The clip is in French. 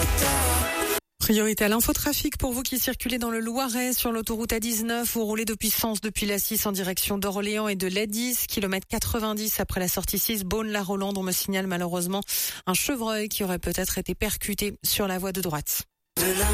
Priorité à l'infotrafic pour vous qui circulez dans le Loiret sur l'autoroute A19. Vous roulez depuis Sens, depuis la 6 en direction d'Orléans et de l'A10, kilomètre 90 après la sortie 6 Beaune-la-Rolande. On me signale malheureusement un chevreuil qui aurait peut-être été percuté sur la voie de droite.